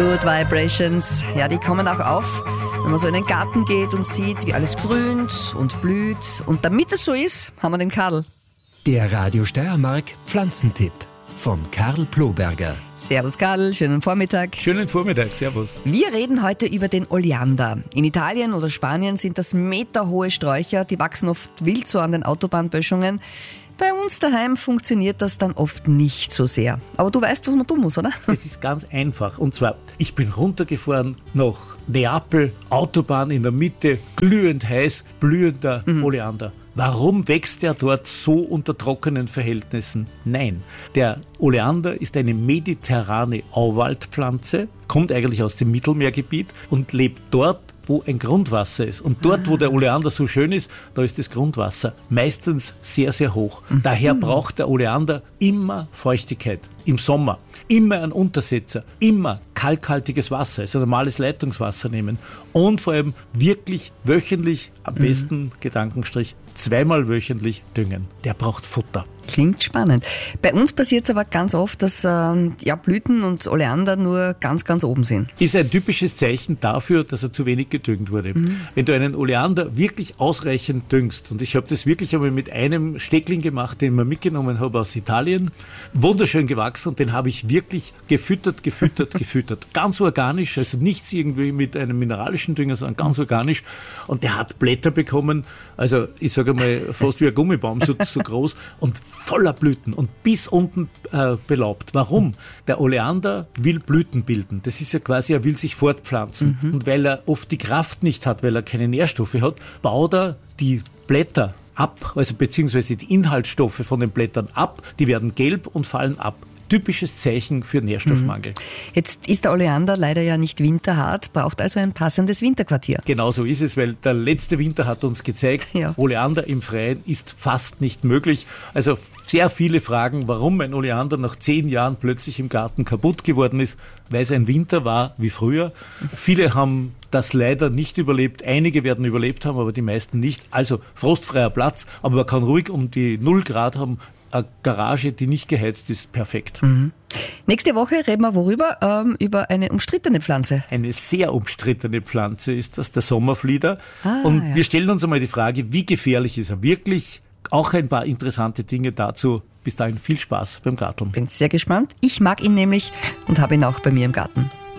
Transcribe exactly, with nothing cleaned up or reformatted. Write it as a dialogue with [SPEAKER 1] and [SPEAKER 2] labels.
[SPEAKER 1] Good Vibrations, ja, die kommen auch auf, wenn man so in den Garten geht und sieht, wie alles grünt und blüht. Und damit es so ist, haben wir den Karl.
[SPEAKER 2] Der Radio Steiermark Pflanzentipp von Karl Ploberger.
[SPEAKER 1] Servus Karl, schönen Vormittag.
[SPEAKER 3] Schönen Vormittag, servus.
[SPEAKER 1] Wir reden heute über den Oleander. In Italien oder Spanien sind das meterhohe Sträucher, die wachsen oft wild so an den Autobahnböschungen. Bei uns daheim funktioniert das dann oft nicht so sehr. Aber du weißt, was man tun muss, oder?
[SPEAKER 3] Es ist ganz einfach. Und zwar, ich bin runtergefahren nach Neapel, Autobahn in der Mitte, glühend heiß, blühender mhm. Oleander. Warum wächst der dort so unter trockenen Verhältnissen? Nein, der Oleander ist eine mediterrane Auwaldpflanze, kommt eigentlich aus dem Mittelmeergebiet und lebt dort, wo ein Grundwasser ist. Und dort, wo der Oleander so schön ist, da ist das Grundwasser meistens sehr, sehr hoch. Mhm. Daher braucht der Oleander immer Feuchtigkeit im Sommer. Immer einen Untersetzer, immer kalkhaltiges Wasser, also normales Leitungswasser nehmen und vor allem wirklich wöchentlich, am besten mhm. Gedankenstrich, zweimal wöchentlich düngen. Der braucht Futter.
[SPEAKER 1] Klingt spannend. Bei uns passiert es aber ganz oft, dass ähm, ja, Blüten und Oleander nur ganz, ganz oben sind.
[SPEAKER 3] Ist ein typisches Zeichen dafür, dass er zu wenig gedüngt wurde. Mhm. Wenn du einen Oleander wirklich ausreichend düngst, und ich habe das wirklich einmal mit einem Steckling gemacht, den ich mitgenommen habe aus Italien, wunderschön gewachsen und den habe ich wirklich gefüttert, gefüttert, gefüttert. Ganz organisch, also nichts irgendwie mit einem mineralischen Dünger, sondern ganz organisch. Und der hat Blätter bekommen, also ich sage mal fast wie ein Gummibaum, so, so groß und voller Blüten und bis unten äh, belaubt. Warum? Der Oleander will Blüten bilden. Das ist ja quasi, er will sich fortpflanzen. Mhm. Und weil er oft die Kraft nicht hat, weil er keine Nährstoffe hat, baut er die Blätter ab, also beziehungsweise die Inhaltsstoffe von den Blättern ab, die werden gelb und fallen ab. Typisches Zeichen für Nährstoffmangel.
[SPEAKER 1] Jetzt ist der Oleander leider ja nicht winterhart, braucht also ein passendes Winterquartier.
[SPEAKER 3] Genau so ist es, weil der letzte Winter hat uns gezeigt, ja. Oleander im Freien ist fast nicht möglich. Also sehr viele fragen, warum ein Oleander nach zehn Jahren plötzlich im Garten kaputt geworden ist, weil es ein Winter war wie früher. Viele haben das leider nicht überlebt. Einige werden überlebt haben, aber die meisten nicht. Also frostfreier Platz, aber man kann ruhig um die null Grad haben. Eine Garage, die nicht geheizt ist, perfekt.
[SPEAKER 1] Mhm. Nächste Woche reden wir worüber? Ähm, über eine umstrittene Pflanze.
[SPEAKER 3] Eine sehr umstrittene Pflanze ist das, der Sommerflieder.
[SPEAKER 1] Ah,
[SPEAKER 3] Und
[SPEAKER 1] ja.
[SPEAKER 3] wir stellen uns einmal die Frage, wie gefährlich ist er wirklich? Auch ein paar interessante Dinge dazu. Bis dahin viel Spaß beim Garteln.
[SPEAKER 1] Bin sehr gespannt. Ich mag ihn nämlich und habe ihn auch bei mir im Garten.